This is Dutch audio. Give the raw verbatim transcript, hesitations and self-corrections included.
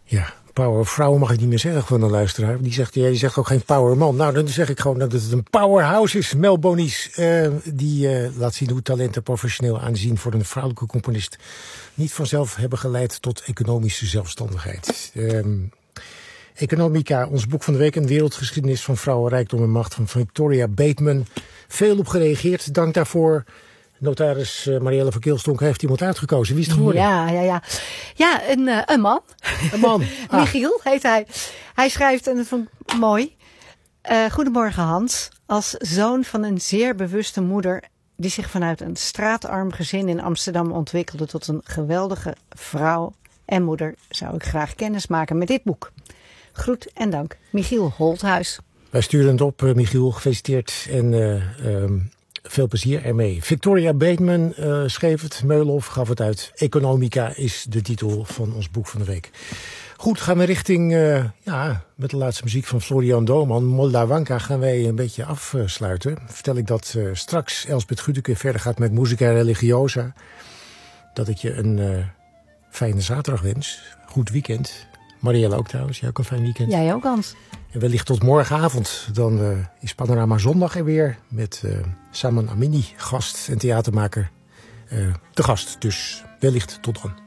Ja, power vrouwen mag ik niet meer zeggen van een luisteraar. Die zegt, ja, die zegt ook geen power man. Nou, dan zeg ik gewoon dat het een powerhouse is. Mel Bonies, uh, die uh, laat zien hoe talenten professioneel aanzien voor een vrouwelijke componist niet vanzelf hebben geleid tot economische zelfstandigheid. Um, Economica, ons boek van de week, een wereldgeschiedenis van vrouwen, rijkdom en macht van Victoria Bateman. Veel op gereageerd, dank daarvoor. Notaris uh, Marielle van Keelstonk heeft iemand uitgekozen. Wie is het geworden? Ja, ja, ja. Ja, een, uh, een man. Een man. Ah. Michiel heet hij. Hij schrijft, en dat vond ik mooi. Uh, Goedemorgen Hans. Als zoon van een zeer bewuste moeder die zich vanuit een straatarm gezin in Amsterdam ontwikkelde tot een geweldige vrouw en moeder, zou ik graag kennis maken met dit boek. Groet en dank. Michiel Holthuis. Wij sturen het op, uh, Michiel. Gefeliciteerd en uh, um, veel plezier ermee. Victoria Bateman uh, schreef het. Meulhof gaf het uit. Economica is de titel van ons boek van de week. Goed, gaan we richting, uh, ja, met de laatste muziek van Florian Doorman, Moldavanka, gaan wij een beetje afsluiten. Vertel ik dat uh, straks Elsbeth Gudeke verder gaat met Musica Religiosa. Dat ik je een uh, fijne zaterdag wens. Goed weekend. Marielle ook trouwens, jij ook een fijn weekend. Jij ook, Hans. En wellicht tot morgenavond. Dan uh, is Panorama Zondag er weer met uh, Saman Amini, gast en theatermaker, uh, te gast. Dus wellicht tot dan.